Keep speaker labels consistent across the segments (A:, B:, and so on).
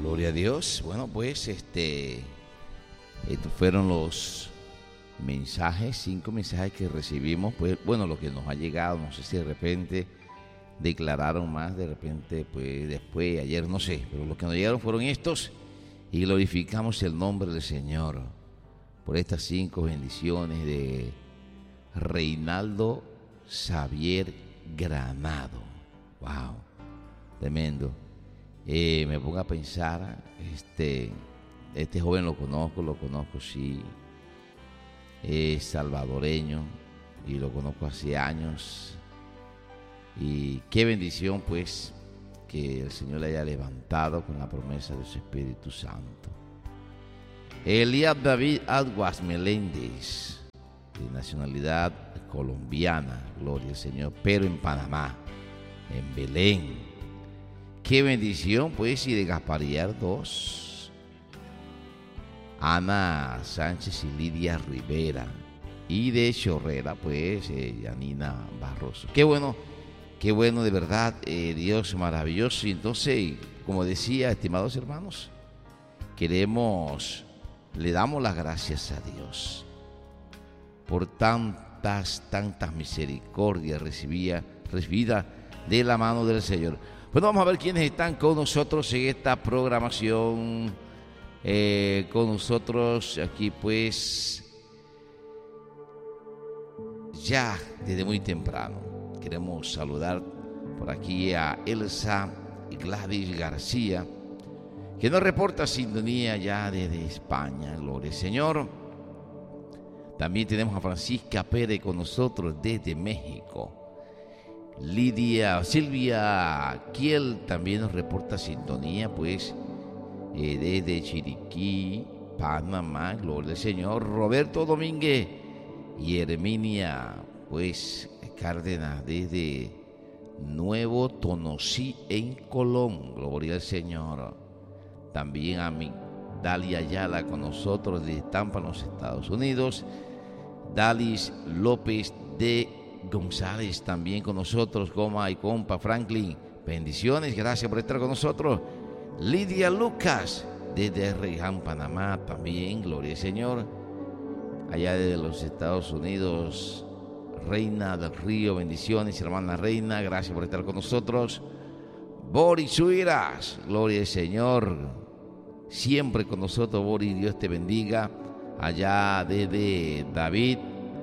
A: Gloria a Dios. Bueno, pues estos fueron los mensajes, 5 mensajes que recibimos. Pues bueno, lo que nos ha llegado, no sé si de repente declararon más, de repente pues después, ayer, no sé, pero los que nos llegaron fueron estos, y glorificamos el nombre del Señor por estas 5 bendiciones de Reinaldo Xavier Granado. Wow, tremendo. Me pongo a pensar, este joven lo conozco, sí, es salvadoreño y lo conozco hace años, y qué bendición pues que el Señor le haya levantado con la promesa de su Espíritu Santo. Elías David Aguas Meléndez, de nacionalidad colombiana, gloria al Señor, pero en Panamá, en Belén. Qué bendición, pues, y de Gaspariar 2, Ana Sánchez y Lidia Rivera. Y de Chorrera, pues, Yanina Barroso. Qué bueno de verdad, Dios maravilloso. Y entonces, como decía, estimados hermanos, le damos las gracias a Dios por tantas misericordias recibidas de la mano del Señor. Bueno, vamos a ver quiénes están con nosotros en esta programación. Con nosotros aquí, pues, ya desde muy temprano. Queremos saludar por aquí a Elsa y Gladys García, que nos reporta sintonía ya desde España. Gloria al Señor. También tenemos a Francisca Pérez con nosotros desde México. Silvia Kiel también nos reporta sintonía, pues, desde Chiriquí, Panamá, gloria al Señor. Roberto Domínguez y Herminia, pues, Cárdenas, desde Nuevo Tonosí, en Colón, gloria al Señor. También a mi Dalia Ayala con nosotros desde Tampa, en los Estados Unidos. Dalis López de González también con nosotros, Goma y compa Franklin, bendiciones, gracias por estar con nosotros. Lidia Lucas desde Reyhan, Panamá, también, gloria al Señor. Allá desde los Estados Unidos, Reina del Río, bendiciones, hermana Reina, gracias por estar con nosotros. Boris Suiras, gloria al Señor, siempre con nosotros, Boris, Dios te bendiga. Allá desde David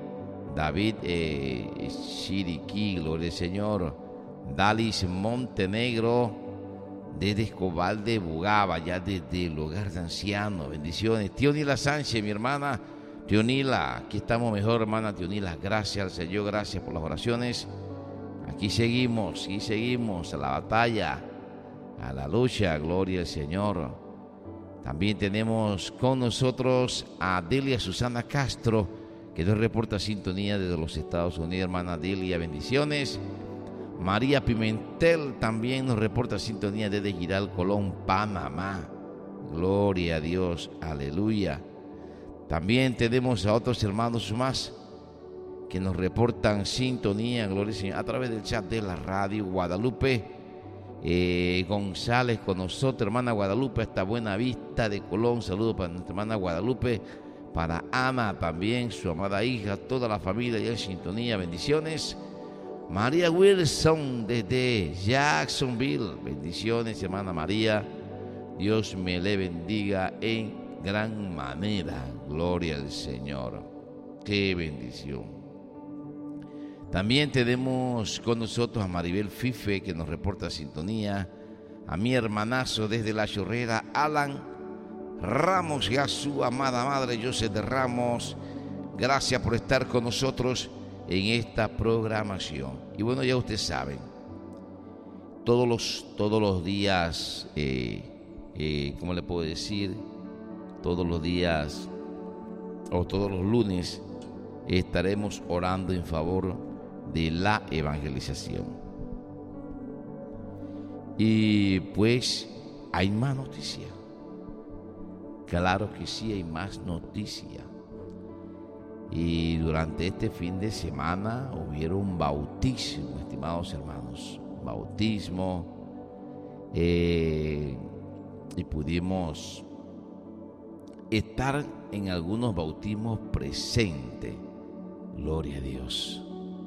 A: Chiriquí, gloria al Señor. Dalis Montenegro desde Escobar de Bugaba, ya desde el hogar de ancianos, bendiciones. Tionila Sánchez, mi hermana Tionila, aquí estamos mejor, hermana Tionila, gracias al Señor, gracias por las oraciones. Aquí seguimos a la batalla, a la lucha, gloria al Señor. También tenemos con nosotros a Delia Susana Castro, que nos reporta sintonía desde los Estados Unidos, hermana Delia, bendiciones. María Pimentel también nos reporta sintonía desde Giral, Colón, Panamá. Gloria a Dios, aleluya. También tenemos a otros hermanos más que nos reportan sintonía, gloria al Señor, a través del chat de la radio. Guadalupe González con nosotros, hermana Guadalupe, hasta Buena Vista de Colón. Saludos para nuestra hermana Guadalupe. Para Ana también, su amada hija, toda la familia ya en sintonía, bendiciones. María Wilson desde Jacksonville, bendiciones, hermana María. Dios me le bendiga en gran manera, gloria al Señor. Qué bendición. También tenemos con nosotros a Maribel Fife, que nos reporta sintonía. A mi hermanazo desde La Chorrera, Alan Ramos, y a su amada madre José de Ramos, gracias por estar con nosotros en esta programación. Y bueno, ya ustedes saben, todos los días, ¿cómo le puedo decir? Todos los días o todos los lunes estaremos orando en favor de la evangelización. Y pues hay más noticias. Claro que sí, hay más noticias. Y durante este fin de semana hubieron bautismo, estimados hermanos. Bautismo y pudimos estar en algunos bautismos presentes. Gloria a Dios.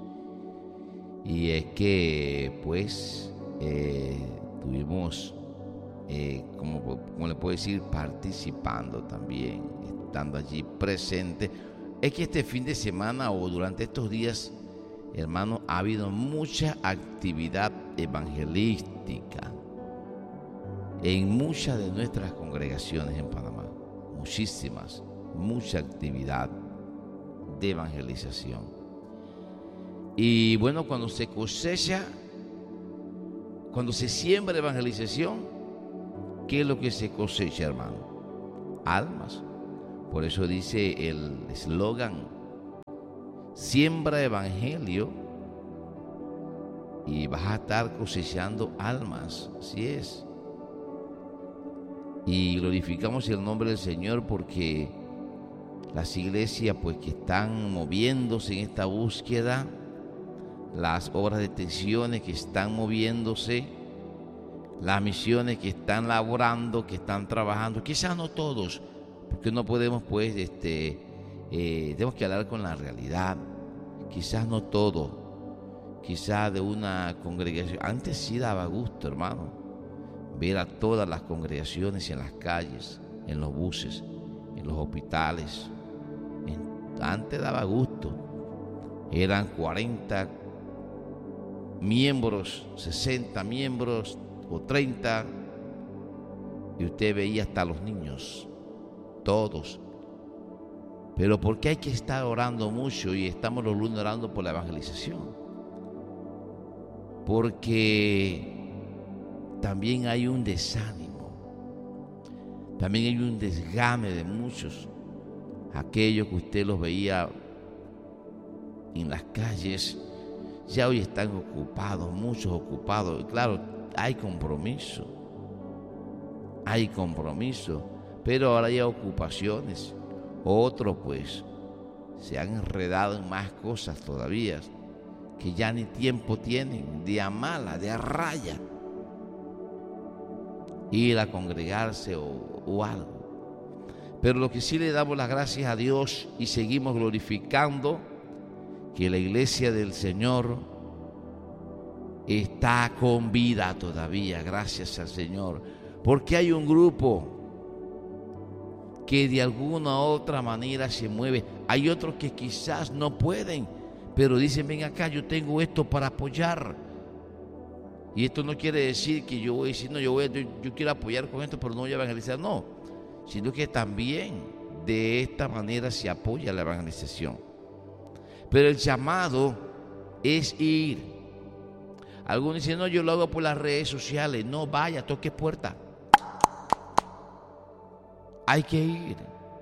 A: Y es que pues tuvimos, como le puedo decir, participando también, estando allí presente. Es que este fin de semana o durante estos días, hermano, ha habido mucha actividad evangelística en muchas de nuestras congregaciones en Panamá. Muchísimas, mucha actividad de evangelización. Y bueno, cuando se cosecha, cuando se siembra evangelización, ¿qué es lo que se cosecha, hermano? Almas. Por eso dice el eslogan: siembra evangelio y vas a estar cosechando almas. Así es. Y glorificamos el nombre del Señor porque las iglesias pues que están moviéndose en esta búsqueda, las obras de extensiones que están moviéndose, las misiones que están laborando, que están trabajando, quizás no todos, porque no podemos pues, tenemos que hablar con la realidad, quizás no todo, quizás de una congregación. Antes sí daba gusto, hermano, ver a todas las congregaciones en las calles, en los buses, en los hospitales. Antes daba gusto. Eran 40 miembros, 60 miembros o 30, y usted veía hasta los niños, todos. Pero ¿por qué hay que estar orando mucho y estamos los lunes orando por la evangelización? Porque también hay un desánimo, también hay un desgame de muchos. Aquellos que usted los veía en las calles, ya hoy están ocupados, muchos ocupados. Y claro, hay compromiso, pero ahora hay ocupaciones. Otros pues se han enredado en más cosas todavía, que ya ni tiempo tienen de a mala, de a raya, ir a congregarse o algo. Pero lo que sí le damos las gracias a Dios y seguimos glorificando, que la iglesia del Señor está con vida todavía, gracias al Señor, porque hay un grupo que de alguna u otra manera se mueve. Hay otros que quizás no pueden, pero dicen: ven acá, yo tengo esto para apoyar. Y esto no quiere decir que yo voy a decir: no, yo quiero apoyar con esto, pero no voy a evangelizar. No, sino que también de esta manera se apoya la evangelización. Pero el llamado es ir. Algunos dicen: no, yo lo hago por las redes sociales. No, vaya, toque puerta. Hay que ir.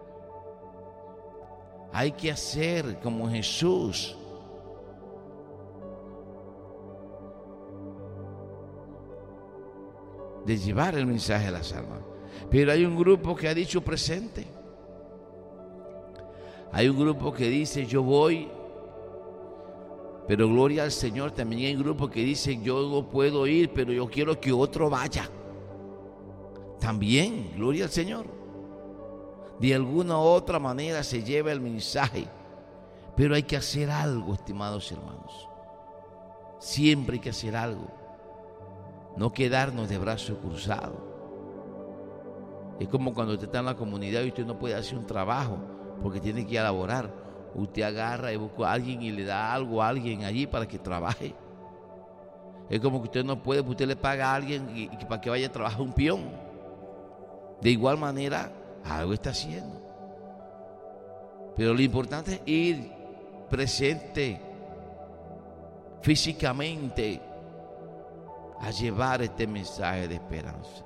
A: Hay que hacer como Jesús. De llevar el mensaje a las almas. Pero hay un grupo que ha dicho presente. Hay un grupo que dice: yo voy. Pero gloria al Señor, también hay un grupo que dice: yo no puedo ir, pero yo quiero que otro vaya. También, gloria al Señor. De alguna u otra manera se lleva el mensaje. Pero hay que hacer algo, estimados hermanos. Siempre hay que hacer algo. No quedarnos de brazos cruzados. Es como cuando usted está en la comunidad y usted no puede hacer un trabajo porque tiene que ir a laborar. Usted agarra y busca a alguien y le da algo a alguien allí para que trabaje. Es como que usted no puede, usted le paga a alguien y para que vaya a trabajar un peón. De igual manera, algo está haciendo. Pero lo importante es ir presente, físicamente, a llevar este mensaje de esperanza.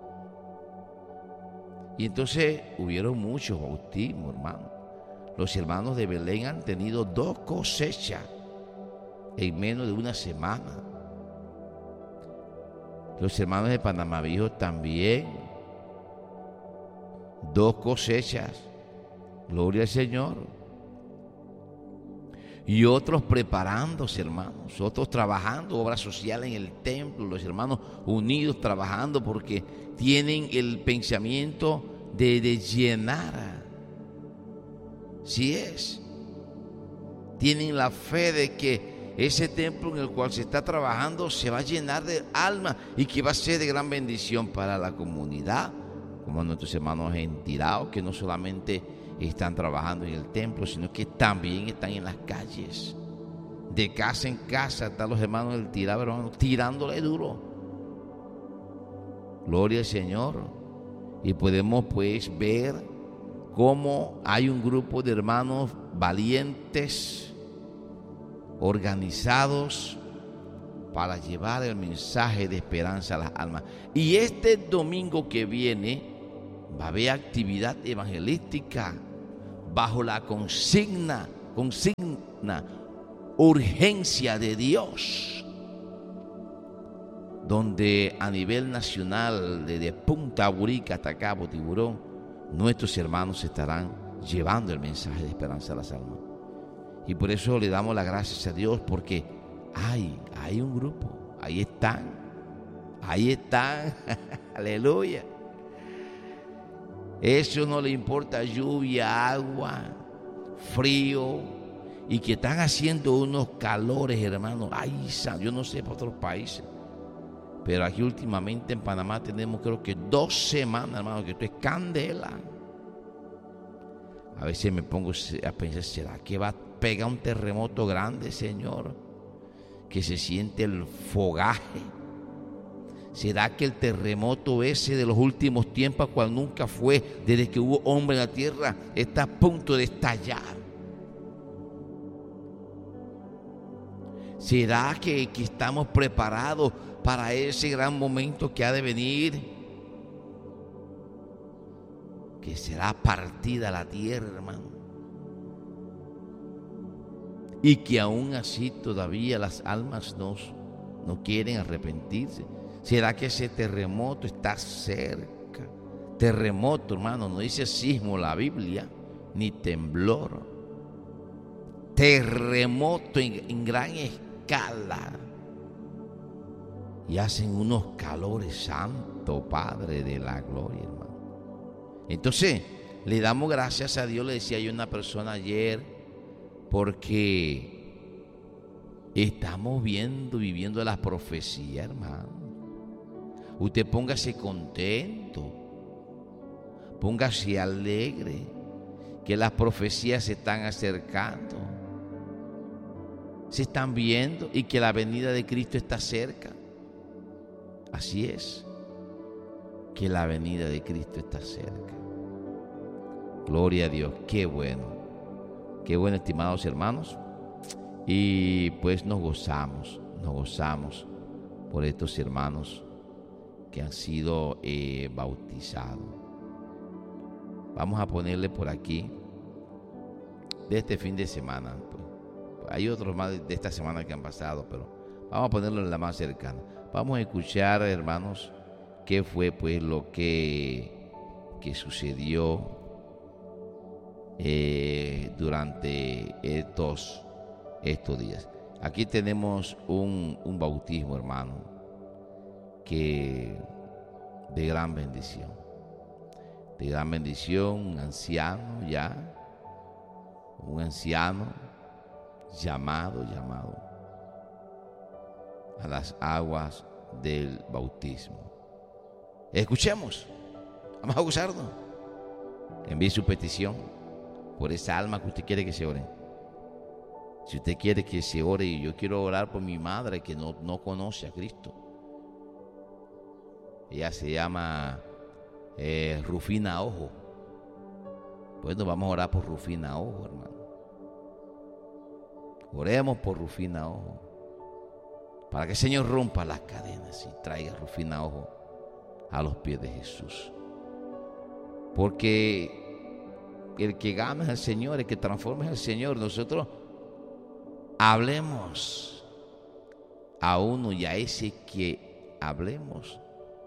A: Y entonces hubieron muchos bautismos, hermano. Los hermanos de Belén han tenido 2 cosechas en menos de una semana. Los hermanos de Panamá Viejo también. 2 cosechas. Gloria al Señor. y otros preparándose, hermanos, otros trabajando, obra social en el templo, los hermanos unidos trabajando porque tienen el pensamiento de llenar. Sí es. Tienen la fe de que ese templo en el cual se está trabajando se va a llenar de almas y que va a ser de gran bendición para la comunidad, como nuestros hermanos en Tirao, que no solamente están trabajando en el templo, sino que también están en las calles. De casa en casa están los hermanos del Tirao, hermanos, tirándole duro. Gloria al Señor. Y podemos pues ver cómo hay un grupo de hermanos valientes, organizados para llevar el mensaje de esperanza a las almas. Y este domingo que viene va a haber actividad evangelística bajo la consigna, urgencia de Dios, donde a nivel nacional, desde Punta Burica hasta Cabo Tiburón, nuestros hermanos estarán llevando el mensaje de esperanza a las almas. Y por eso le damos las gracias a Dios, porque hay un grupo, ahí están, aleluya. Eso no le importa lluvia, agua, frío, y que están haciendo unos calores, hermanos. Yo no sé para otros países, pero aquí últimamente en Panamá tenemos creo que 2 semanas, hermano, que esto es candela. A veces me pongo a pensar, ¿será que va a pegar un terremoto grande, Señor? Que se siente el fogaje. ¿Será que el terremoto ese de los últimos tiempos, cual nunca fue desde que hubo hombre en la tierra, está a punto de estallar? ¿Será que estamos preparados para ese gran momento que ha de venir? Que será partida la tierra, hermano. Y que aún así todavía las almas no quieren arrepentirse. ¿Será que ese terremoto está cerca? Terremoto, hermano, no dice sismo la Biblia, ni temblor. Terremoto en gran escala. Y hacen unos calores, santo Padre de la gloria, hermano. Entonces, le damos gracias a Dios, le decía yo a una persona ayer, porque estamos viviendo las profecías, hermano. Usted póngase contento, póngase alegre, que las profecías se están acercando, se están viendo, y que la venida de Cristo está cerca. Así es, que la venida de Cristo está cerca. Gloria a Dios, qué bueno, estimados hermanos. Y pues nos gozamos por estos hermanos que han sido bautizados. Vamos a ponerle por aquí de este fin de semana. Pues, hay otros más de esta semana que han pasado, pero vamos a ponerlo en la más cercana. Vamos a escuchar, hermanos, qué fue pues lo que sucedió durante estos días. Aquí tenemos un bautismo, hermano, que de gran bendición, un anciano llamado a las aguas del bautismo. Escuchemos, vamos a gozarnos. Envíe su petición por esa alma que usted quiere que se ore. Si usted quiere que se ore, yo quiero orar por mi madre que no conoce a Cristo. Ella se llama Rufina Ojo. Bueno, vamos a orar por Rufina Ojo, hermano. Oremos por Rufina Ojo, para que el Señor rompa las cadenas y traiga a Rufina Ojo a los pies de Jesús. Porque el que gana es el Señor, el que transforma es el Señor. Nosotros hablemos a uno, y a ese que hablemos,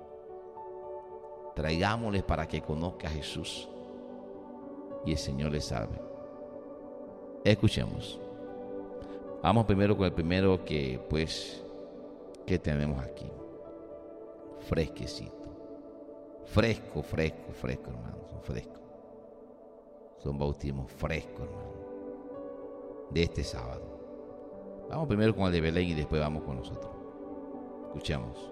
A: traigámosle para que conozca a Jesús y el Señor le salve. Escuchemos. Vamos primero con el primero que tenemos aquí. Fresquecito. Fresco, hermano. Son frescos. Son bautismos frescos, hermano. De este sábado. Vamos primero con el de Belén y después vamos con nosotros. Escuchamos.